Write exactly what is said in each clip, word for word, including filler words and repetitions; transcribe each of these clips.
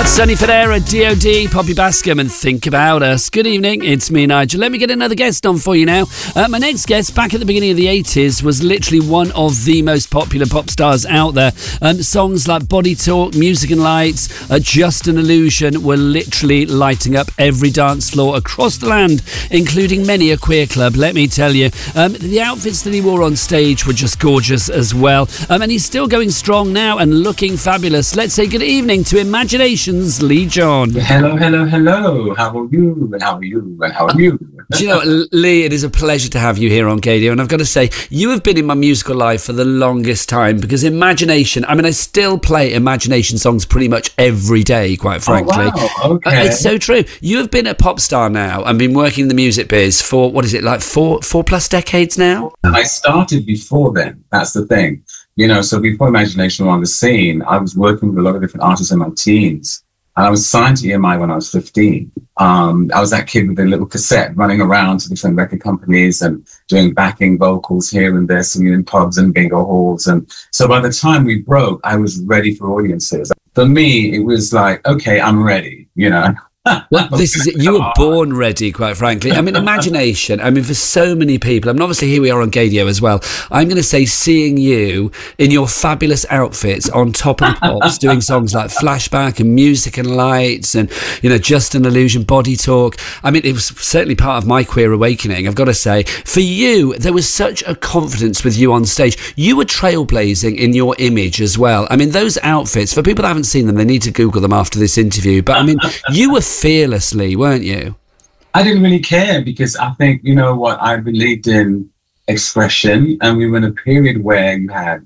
Sonny Fodera, D O D, Poppy Bascom, and Think About Us. Good evening, it's me, Nigel. Let me get another guest on for you now. Uh, my next guest, back at the beginning of the eighties, was literally one of the most popular pop stars out there. Um, songs like Body Talk, Music and Lights, uh, Just an Illusion were literally lighting up every dance floor across the land, including many a queer club, let me tell you. Um, the outfits that he wore on stage were just gorgeous as well. Um, and he's still going strong now and looking fabulous. Let's say good evening to Imagination's Lee John. Hello, hello, hello. How are you? And how are you? And how are you? Do you know, Lee, it is a pleasure to have you here on Gadio. And I've got to say, you have been in my musical life for the longest time because Imagination, I mean, I still play Imagination songs pretty much every day, quite frankly. Oh, wow. Okay. Uh, it's so true. You have been a pop star now and been working in the music biz for, what is it, like four, four plus decades now? I started before then. That's the thing. You know, so before Imagination were on the scene, I was working with a lot of different artists in my teens. And I was signed to E M I when I was fifteen. Um, I was that kid with a little cassette running around to different record companies and doing backing vocals here and there, singing in pubs and bingo halls. And so by the time we broke, I was ready for audiences. For me, it was like, okay, I'm ready, you know. Well, this is it. You were born ready, quite frankly. I mean, Imagination, I mean, for so many people, I mean, obviously here we are on Gadio as well. I'm going to say seeing you in your fabulous outfits on Top of the Pops, doing songs like Flashback and Music and Lights and, you know, Just an Illusion, Body Talk. I mean, it was certainly part of my queer awakening, I've got to say. For you, there was such a confidence with you on stage. You were trailblazing in your image as well. I mean, those outfits, for people that haven't seen them, they need to Google them after this interview. But, I mean, you were fearlessly, weren't you? I didn't really care because I think, you know what, I believed in expression, and we were in a period where you had,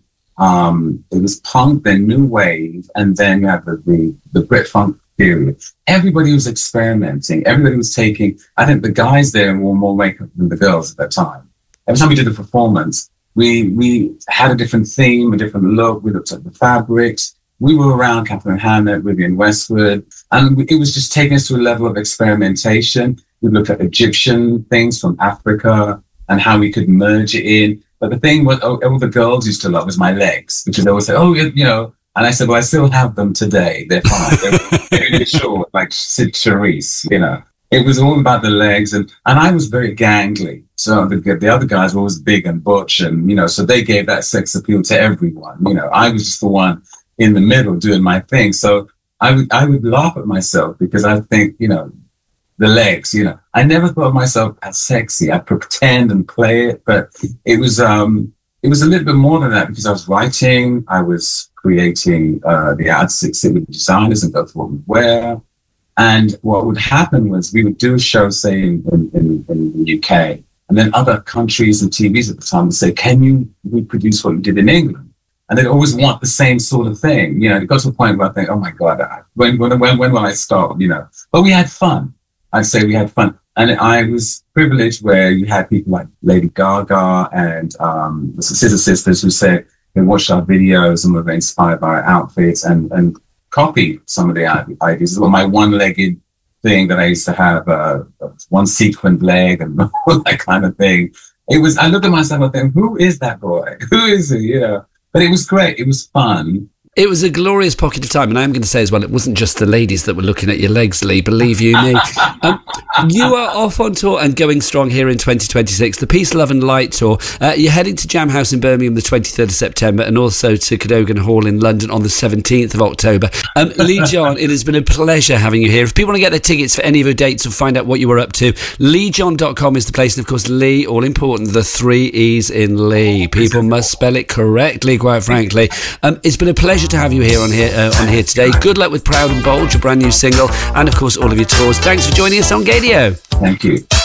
um, it was punk, then new wave, and then you had the, the, the Brit funk period. Everybody was experimenting. Everybody was taking, I think the guys there wore more makeup than the girls at that time. Every time we did a performance, we, we had a different theme, a different look. We looked at the fabrics. We were around Catherine Hammett, Vivienne Westwood, and it was just taking us to a level of experimentation. We looked at Egyptian things from Africa and how we could merge it in. But the thing was, oh, all the girls used to love was my legs, because they always say, oh, you know, and I said, well, I still have them today. They're fine. They're, they're really short, like Sid Charisse, you know. It was all about the legs, and, and I was very gangly. So the, the other guys were always big and butch, and, you know, so they gave that sex appeal to everyone. You know, I was just the one in the middle doing my thing. So I would, I would laugh at myself because I think, you know, the legs, you know, I never thought of myself as sexy. I pretend and play it, but it was, um, it was a little bit more than that because I was writing, I was creating, uh, the outfits, sit with designers and go for what we wear. And what would happen was we would do a show, say in, in, in the U K, and then other countries and T Vs at the time would say, can you reproduce what you did in England? And they'd always want the same sort of thing. You know, it got to a point where I think, oh my God, when, when, when, when will I stop? You know, but we had fun. I'd say we had fun. And I was privileged where you had people like Lady Gaga and um, the Scissor Sisters who said they watched our videos and were very inspired by our outfits and, and copied some of the ideas. Well, my one-legged thing that I used to have, uh, one sequined leg and all that kind of thing. It was, I looked at myself and think, who is that boy? Who is he? You know? But it was great. It was fun. It was a glorious pocket of time. And I'm going to say as well, it wasn't just the ladies that were looking at your legs, Lee, believe you me. Um, you are off on tour and going strong here in twenty twenty-six. The Peace, Love and Light Tour. Uh, you're heading to Jam House in Birmingham the twenty-third of September and also to Cadogan Hall in London on the seventeenth of October. Um, Lee John, it has been a pleasure having you here. If people want to get their tickets for any of your dates or find out what you were up to, lee john dot com is the place. And of course, Lee, all important, the three E's in Lee. People must spell it correctly, quite frankly. Um, it's been a pleasure to have you here on here uh, on here today. Good luck with Proud and Bold, your brand new single, and of course all of your tours. Thanks for joining us on Gadio. Thank you.